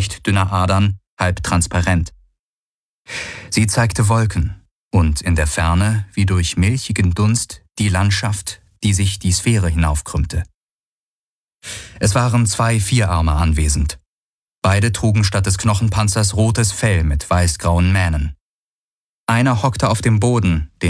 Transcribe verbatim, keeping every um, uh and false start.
Geflecht dünner Adern, halb transparent. Sie zeigte Wolken und in der Ferne, wie durch milchigen Dunst, die Landschaft, die sich die Sphäre hinaufkrümmte. Es waren zwei Vierarme anwesend. Beide trugen statt des Knochenpanzers rotes Fell mit weißgrauen Mähnen. Einer hockte auf dem Boden, den